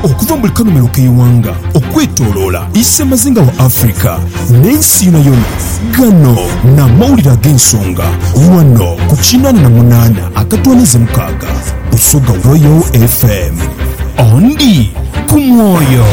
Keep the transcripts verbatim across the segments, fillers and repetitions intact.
okuva mu kanomero k'eggwanga okwetooloola isse mazinga wa Afrika n'ensi yonna. Gano n'amawulire ag'ensonga wano ku kinaana na munaana akatwanize mukaaga Busoga Royal F M. Ondi ku mwoyo.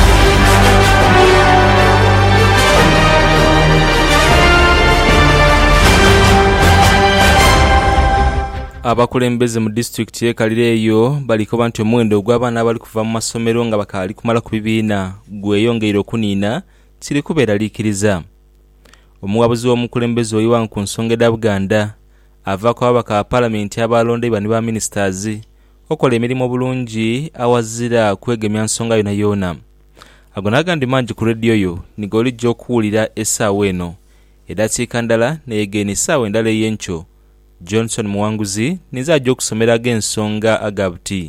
Abakulembeze mu district ye Kalire eyo baliko bantu omuwendo gw'abaana abali kuva mu masomero nga bakali kumala ku bibiina gweyongeire okuniina kiri kubeera liikiriza. Omuwabuzi w'omukulembeze oyiwa ku nsonga eda Buganda avaako ababaka ba Parliament abalonde bani ba ministers okola emirimu bulungi awazira kwegemya nsonga yona yona. Ago n'agandi mangi ku radio yo nigo lijja okuwulira essaawa eno edakiika ndala neyegeena essaawa endala ey'enkyo. Johnson Muwanguzi niza ajja okusomera ag'ensonga agabuti.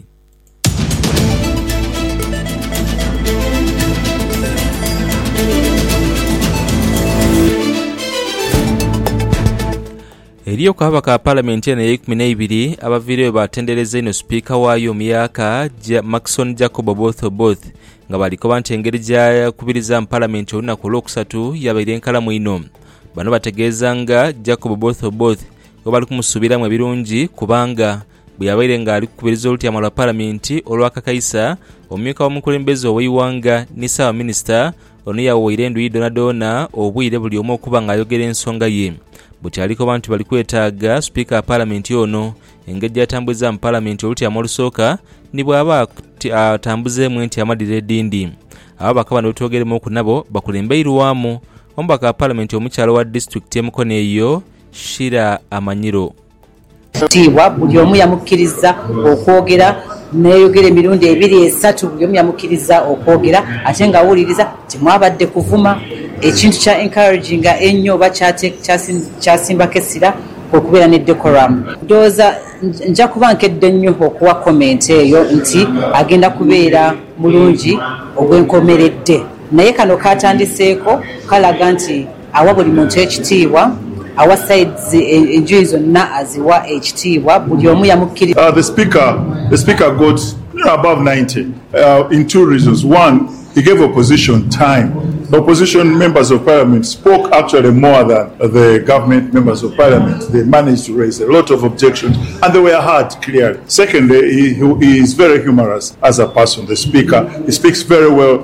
Eriyo kabaka ka Parliament eno ey'ekumi n'ebiri abaviireyo batendereza eno sipiika waayo omuyaka Maxon Jacob Oboth Oboth nga baliko banti engeri gy'akubiriza mu Parliament olunaku olwokusatu yabaire enkalamu ino. Bano bategeeza nga Jacob Oboth Oboth bali kumusubiramu ebirungi kubanga bwe yabaire nga ali kukubiriza olutyama lwa Parliament olwakakayisa omumyuka w'omukulembeze ow'eiwanga ne Ssawa Minisita ono yawoire enduyi donadona obwire buli omu okuba ng'ayogera ensonga ye. Buti aliko bantu bali kwetaaga sipiika wa Parliament ono engeri gy'atambuza mu Parliament olutyama olusooka ni bw'aba atambuzeemu nti amadira eddindi. Ababaka bano betwogeremu oku nabo bakulembeirwamu omubaka wa Parliament omukyalo wa district y'Emukono eyo Shira Amanyiro. Tiwa buli omu yamukkiriza okwogera n'eyogera emirundi ebiri esatu buli omu yamukkiriza okwogera ate nga awuliriza temwabadde kuvuma ekintu kya encouraginga ennyo oba kyasimbako essira okubeera ne decorum. Ndowooza nja kuba nkedde nnyo okuwa comment eyo nti agenda kubeera mulungi ogwenkomeredde, naye kano katandiseeko kalaga nti awa buli muntu ekitiibwa our sides enjoy zonna aziwa ekitiibwa buli omu yamukkiriza. Uh, the speaker the speaker got you know, above ninety uh, in two reasons. One, he gave opposition time. The opposition members of Parliament spoke actually more than the government members of Parliament. They managed to raise a lot of objections and they were heard clearly. Secondly, he, he is very humorous as a person. The speaker, he speaks very well.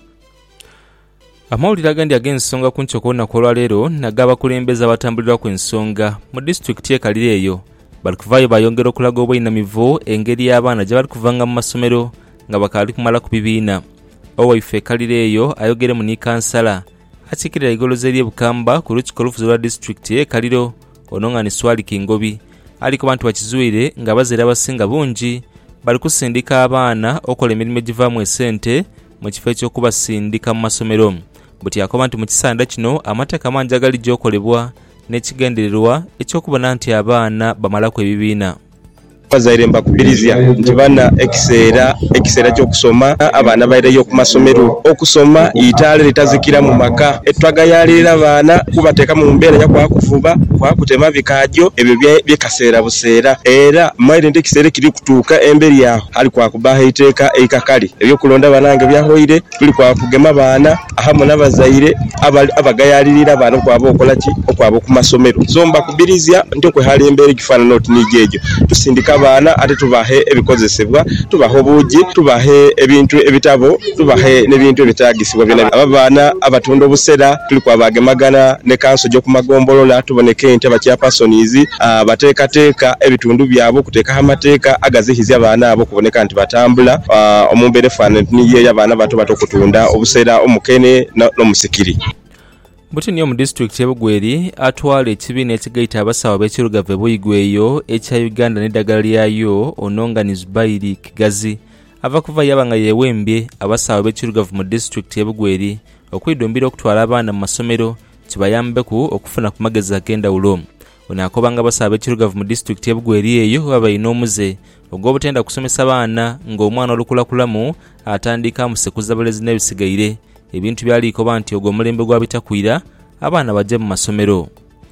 Amawulire agandi ag'ensonga ku nkyo kw'olunaku olwaleero nag'abakulembeze abatambulirwa ku ensonga mu disitulikiti y'e Kalire eyo bali kuvaayo bayongera okulaga obweinamivu engeri y'abaana gye bali kuvanga mu masomero nga bakali kumala ku bibiina. Owaife Kalire eyo ayogere mu ni kansala akiikirira igolozo ery'e Bukamba ku lukiiko olufuzi lwa disitulikiti y'e Kaliro ono nga ne Swali Kingobi aliko bantu bakizuire nga bazeera abasinga bungi bali kusindika abaana okola emirimu egivaamu esente mu kifo eky'okubasindika mu masomero. Buti yakoba nti mu kisanda kino amateeka mangi agalijja okolebwa n'ekigendererwa eky'okubona nti abaana bamalako ebibiina. Bazaire mbakubirizya nti bana ekiseera ekiseera ky'okusoma abaana baireyo ku masomero okusoma itaale litazikira mu maka etwagayalira abaana kubateeka mu mbeera ya kwakuvuba kwakutema bikaajo ebyo byekaseera buseera era maire ndi ekiseera kiri kutuuka emberi yaho ali kwakubaha iteeka eikakali ebyokulonda banange byahoire tuli kwakugema abaana ahamu n'abazaire abagayalirira abaana okwaba okola ki okwaba ku masomero so mbakubirizya nti okwehali embeera ekifaanana oti nijejo tusindika abaana ate tubahe ebikozesebwa tubahe obuugi tubahe ebintu ebitabo tubahe n'ebintu ebitaagisibwa byonna. Abaana abatunda obusera tuli kwabagemagana ne kanso gy'okumagombolola tuboneke nti abakyapasonizi bateekateeka ebitundu byabwe okuteekaho amateeka agazihiza abaana abo kuboneka nti batambula omu mbeera efaanana niyo y'abaana bato bato okutunda obusera omukene n'omusikiri. Buti niyo mu district y'e Bugweri atwala ekibiina ekigaita abasawo b'ekirugavu buyigweyo ekya Uganda n'eddagala lyayo ononga ni Zubairi Kigazi ava kuva yaba nga yewembye abasawo b'ekirugavu mu district y'e Bugweri okwidumbira okutwala abaana mu masomero kibayambeku okufuna ku magezi ag'endawulo. Ono akobanga abasawo b'ekirugavu mu district y'e Bugweri eyo baba ina omuze ogw'obutenda kusomesa abaana ng'omwana olukulakulamu atandika musekuza balezi n'ebisigaire ebintu byaliko banti ogwo omulembe gwa bitakwira abaana bajja mu masomero.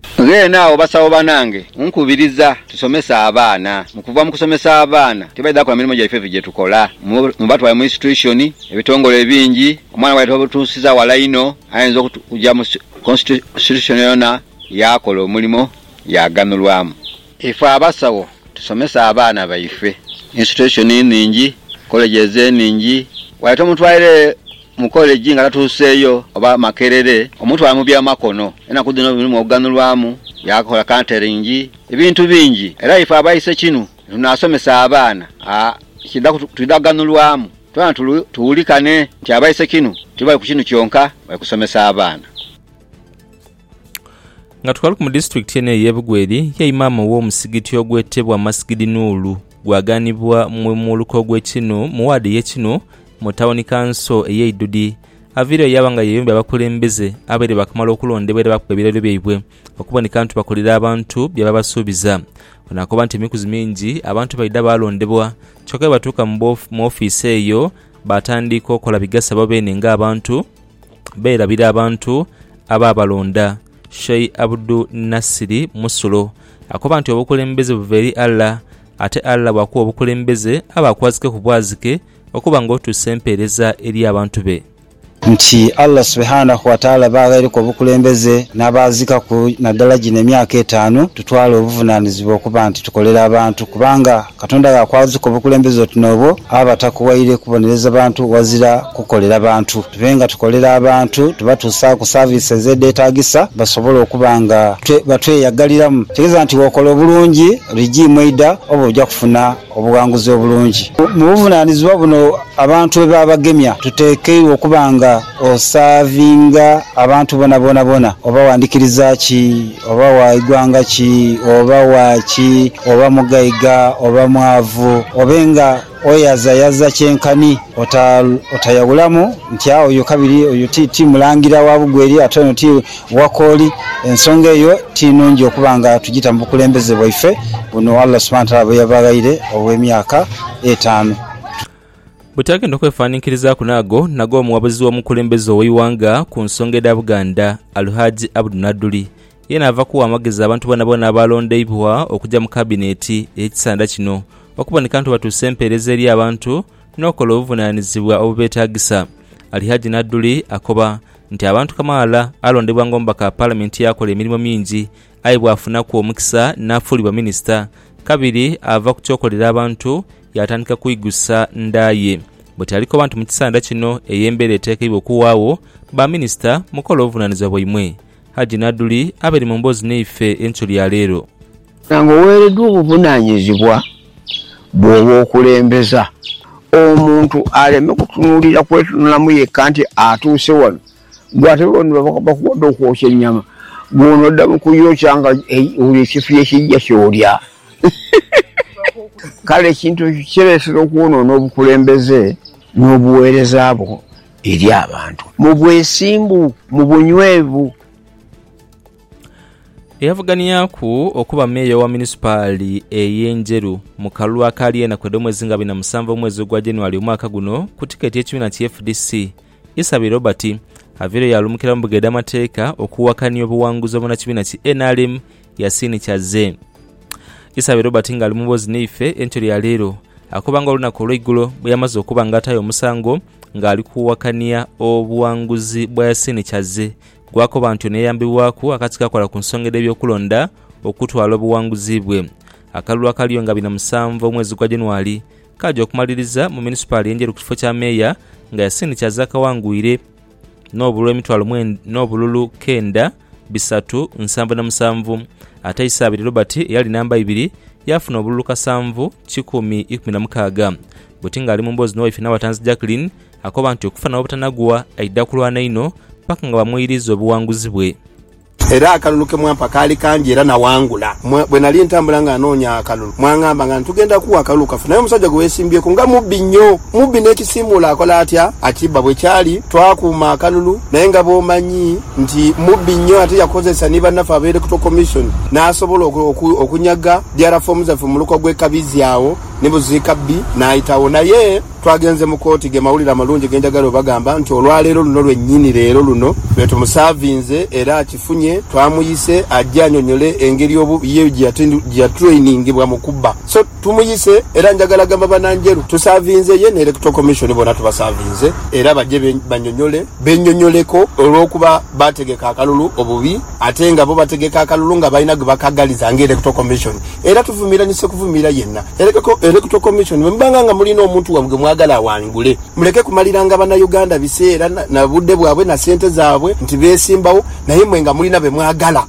Ngena obasawo banange nkubiriza tusomesa abaana mukuva mu kusomesa abaana tebaida kwa milimo gyaife gye tukola mu batu wa institution ebitongole ebingi omwana wa tutusiza wala ino ayinza okujja mu constitution yona yakola omulimo yaganulwamu ife abasawo tusomesa abaana baife institution ningi colleges ningi wayito mutwaire mu college nga tatuseeyo oba makerere omuntu amubya makono ena kudino bino oganulwamu yakola catering ebintu bingi era ife abayise kinu tunasomesa abaana a kida tudaganulwamu twana tuulikane nti abayise kinu tibali ku kinu kyonka bali kusomesa abaana. Nga tukaluka mu district yene y'Ebugweri ya imama wo musigiti ogwetebwa Masjid Nuru gwaganibwa mu muluko gw'ekino mu wadi y'ekino mu town council ey'Idudi aviro yabanga yeyombe abakulembeze abere bakamala okulondebwa era bakubba ebiralo byaibwe okuboneka nti bakolera abantu byaba basuubiza onakoba nti emikuzi mingi abantu baida balondebwa kyokka batuuka mu office eyo batandika okola bigasa babene nga abantu beerabira abantu ababalonda. Sheikh Abdul Nasiri Musulo akoba nti obukulembeze buveri Allah ate Allah bwakuwa obukulembeze abakwazike ku bwazike okuba ng'otusempereza eri abantu be. Nti Allah subhanahu wa ta'ala bagaire ko bukulembeze nabazika ku naddala gino emyaka etaano tutwala obuvunanyizibwa okuba nti tukolera abantu kubanga Katonda yakwazika obukulembeze tunobo abatakuwaire kubonereza abantu wazira kukolera abantu tubenga tukolera abantu tubatusa ku services ez'etagisa basobola okubanga batweyagaliramu tegeza nti wokola obulungi rigimwida obo ojja kufuna obuwanguzi obulungi mu buvunanyizibwa buno abantu bebabagemya tuteekeirwa okubanga osavinga abantu bona bona bona oba wandikiriza ki oba waigwanga ki oba waki oba mugaiga oba mwavu obenga oyaza yaza kyenkani otayagulamu nti awo oyo kabiri oyo ti mulangira wa Bugweri atono ti wakoli ensonga eyo tinungi okubanga tugita mu bukulembeze bwaife buno Allah subhanahu wa ta'ala yabagaire obw'emyaka etaano. Butagenda okwefaaniikiriza kunago nago omuwabuzi w'omukulembeze ow'eiwanga ku nsonga eda Buganda Alhaji Abdul Naduli yena ava kuwa amagezi abantu bonna bonna abalondeibwa okujja mu kabineti ekisanda kino okuboneka nti batuuse empeereza eri abantu n'okola obuvunaanyizibwa obubeetaagisa. Alhaji Naduli akoba nti abantu kamaala alondebwa ng'omubaka paalamenti yakola emirimu mingi aye bwafunaku omukisa n'afuulibwa minisita kabiri ava ku kyokolera abantu yatandika kuyigusa ndaye bwe aliko abantu mu kisanda kino ey'embeera eteekebwa okuwaawo ba minisita mukola obuvunaanyizibwa bwimwe. Haji Naduli aberi mu mboozi neife enkyoli ya leero nga oweereddwa obuvunaanyizibwa bw'oba okulembeza omuntu aleme kutunuulira kwetunulamu yekka nti atuuse wano gwate bonna bakuwadde okwokya ennyama gw'onodda mu kuyokya nga oli ekifu ekijja ky'olya kale ekintu kireesera okwonoona obukulembeze n'obuweereza bwo eri abantu mu bwesimbu mu bunywevu. Eyavuganiyaku okuba meeya wa munisipaali ey'Enjeru mu kalulu akali ena kwedde omwezi nga abiri na musanvu omwezi ogwa January omwaka guno ku tiketi y'ekimi na ki F D C Isabi Robert avire yalumukira mu bugeda amateeka okuwakanya obuwanguzi obunakibiina ki N R M yasiini kyaze. Isabi Robert nga ali mu mboozi neife enkyoli ya leero akubanga olunaku olw'eggulo bwe yamaze okuba ng'atayo omusango ng'ali kuwakanya obuwanguzi bwa yasiini kyaze gwakoba nti oneyambibwaku akati kakola ku nsonga y'ebyokulonda okutwala obuwanguzi bwe. Akalulu akaliyo nga bina musanvu omwezi gwa January kajja okumaliriza mu munisipaali y'Enjeru ku kifo kya meeya nga yasiini kyaze akawangwire n'obululu emitwalo n'obululu kenda bisatu nsanvu na musanvu ate Isabi Robert eyali namba ibiri yafuna obululu kasanvu kikumi ikumi na mukaaga. Butinga ali mu mboozi n'owaife n'abatanzi Jacqueline akoba nti okufuna obutanagwa aidda kulwana ino paka nga bamuyiriza obuwanguzi bwe. Era akalulu ke mwampa kaali kangi era nawangula bwe nali ntambula nga anoonya akalulu mwangamba nga ntugenda kuwa akalulu kafuna naye omusajja gwe weesimbyeku nga mubbi nnyo mubbi n'ekisimuula akola atya akibba bwe kyali twakuuma akalulu naye nga bw'omanyi nti mubbi nnyo ate yakozesa ne bannaffe aba electoral commission n'asobola okunyaga diara fomu zaffe mu muluka gw'ekabizi awo ne buziika bbi n'ayitawo naye twagenze mu kooti ge mawulire amalungi genjagala bagamba nti olwaleero luno lwennyini leero luno lwe tumusavinze era akifunye twamuyise ajja anyonyole engeri ye gye yatrainingibwa mu kubba so tumuyise era njagala gamba bananjeru tusavinze ye ne electoral commission bona tubasavinze era bajje banyonyole benyonyoleko olw'okuba bategeka akalulu obubi ate nga bo bategeka akalulu nga balina gwe bakagaliza nga electoral commission era tuvumira nise kuvumira yenna electoral commission mbanga nga mulina omuntu wabwe mwagala wangule muleke kumaliranga bana Uganda biseera na budde bwabwe na sente zaabwe nti besimbawo naye mwe nga mulina be mwagala.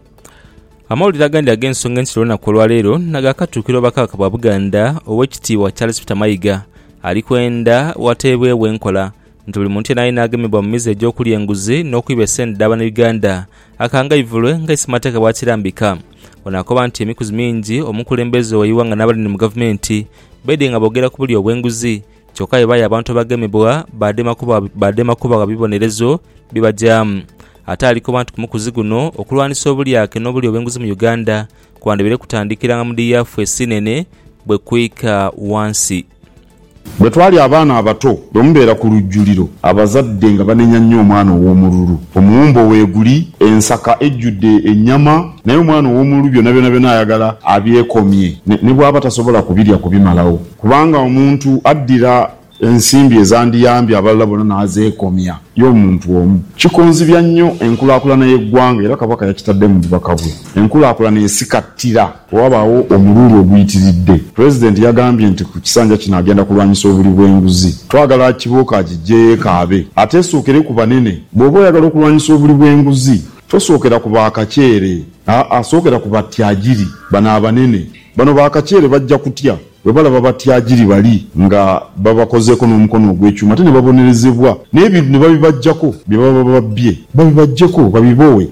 Amawulire agandi ag'ensonga ensiro olunaku olwaleero nagakatukira bakaka bwa Buganda ow'ekitiibwa Charles Peter Mayiga ali kwenda wateebwewo enkola nti buli muntu yenna alina agemebwa mu mize egy'okulya enguzi n'okwiba essente d'abana Uganda akangayivulwe nga isimateeka bw'akirambika. Ono akoba nti emikuzi mingi omukulembeze owayiwanga n'abalini mu gavumenti bedde nga boogera ku buli obw'enguzi kyokka yebayo abantu abagemebwa badde makuba bibonerezo bibajyamu. Ate aliko bantu ku mukuzi guno okulwanisa obulyake n'obuli obw'enguzi mu Uganda kwandibire kutandikira nga mu D F esinene bwe kwika wansi. Bwe twali abaana abato bwe mubeera ku lujjuliro abazadde nga banenya nnyo omwana ow'omululu omuwumbo weeguli ensaka ejjudde ennyama naye omwana ow'omululu byonna byonna byonna ayagala abyekomye ne bw'aba tasobola kubirya kubimalawo kubanga omuntu addira ensimbi ezandiyambye abalala bonna n'azeekomya y'omuntu omu. Kikonzibya nnyo enkulaakulana y'eggwanga era kabaka yakitadde mu bubaka bwe. Enkulaakulana esikattira wabaawo omululu oguyitiridde. Pulezidenti yagambye nti ku kisanja kino agenda kulwanyisa obuli bw'enguzi. Twagala kibuuka agijjeyo ekaabe ate esookere ku banene. Bw'oba oyagala okulwanyisa obuli bw'enguzi tosookera ku baakakyere asookera ku batyagiri bano abanene. Bano baakakyere bajja kutya bwe balaba batyagiri bali nga babakozeeko n'omukono ogw'ekyuma ate ne babonerezebwa n'ebintu ne babibajjako bye baba babbye babibajjeko babiboowe.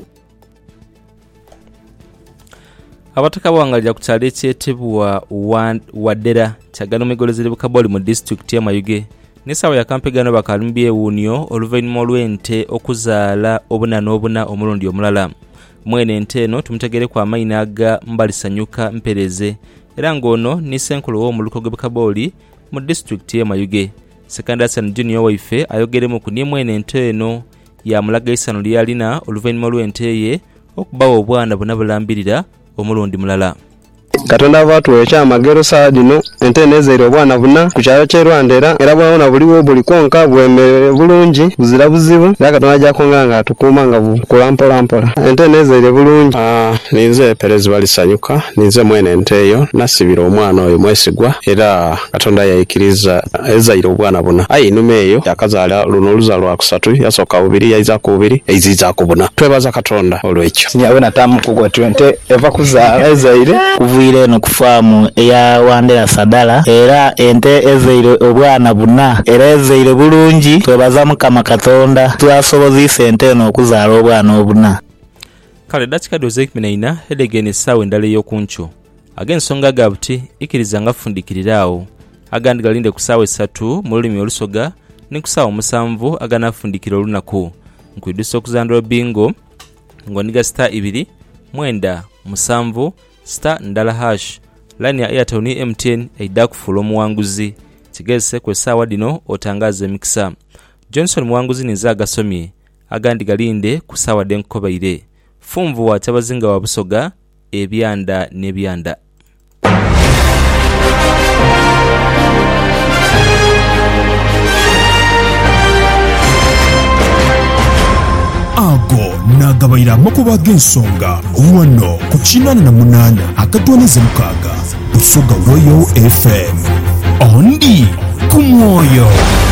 Abataka bawangalira ku kyalo ekyetebwa Wadera kyagano migolezere bukaboli mu disitulikiti ya Mayuge n'essaawa ya kampegano bakalumu byewuunyo oluvannyuma olw'ente okuzaala obuna n'obuna omulundi omulala. Mwene ente eno tumutegereku amayina aga Mbalisanyuka Mpereze era ng'ono ni senkulu w'omuluko gw'Ebukaboli mu disitulikiti y'e Mayuge. Sekandasan Junior waife ayogeremu ku nimwene ente eno yamulaga isano lyalina oluvannyuma lw'ente ye okubawa obwana buna bulambirira omulundi mulala. Katonda batuwa ekyamagero saa dino ente nezaire obwana buna ku kyalo ky'e Rwandera era bwabona buliwo buli konka bwemerere bulungi buzira buzibu era Katonda ajakonga nga atukuuma nga bukola mpola mpola. Ente nezaire bulungi. Ah, ninze Perezi Balisanyuka ninze mwene ente eyo nasibira omwana oyo mwesigwa era Katonda yayikiriza ezaire obwana buna. Ayi inuma eyo yakazaala luno luza lwa kusatu yasooka bubiri yayiza ku bubiri eziza ku buna. Twebaza Katonda olw'ekyo. Sinyawe natamu kugwa ente eva kuzaala ezaire kuvuire no kufamu eya Wandera Sadala era ente ezaire obwana buna era ezaire bulungi twebaza Mukama Katonda twasobozisa ente no okuzaala obwana obuna. Kale dakika doze ekumi na ina edegene essaawa endala ey'okuncu ag'ensonga ga buti ikkiriza nga fundikirirawo agandi galinde ku ssaawa essatu mu lulimi olusoga ne ku ssaawa musanvu aganafundikira olunaku nkwidusa okuzandula bingo ng'oniga sita ibiri mwenda musanvu star ndala hash line ya Airtel ni M T N eidda kufuula omuwanguzi kigezese ku essaawa dino otangaza emikisa. Johnson muwanguzi niza agasomye agandi galinde ku ssaawa denkobaire funvu wa Kyabazinga wa Busoga ebyanda n'ebyanda. ago nagabayira amakuba g'ensonga wano ku kinaana na munaana akatwaniza mukaaga Busoga Royal F M ondi ku mwoyo.